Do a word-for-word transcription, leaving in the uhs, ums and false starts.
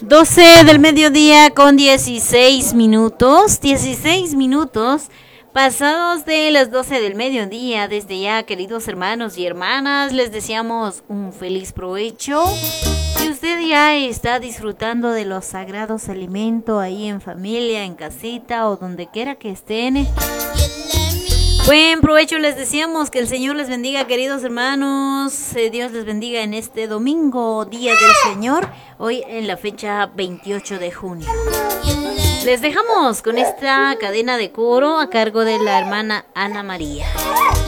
doce del mediodía con dieciséis minutos, dieciséis minutos pasados de las doce del mediodía. Desde ya, queridos hermanos y hermanas, les deseamos un feliz provecho. Si usted ya está disfrutando de los sagrados alimentos ahí en familia, en casita o donde quiera que estén, buen provecho les deseamos. Que el Señor les bendiga, queridos hermanos. eh, Dios les bendiga en este domingo, Día del Señor, hoy en la fecha veintiocho de junio. Les dejamos con esta cadena de coro a cargo de la hermana Ana María.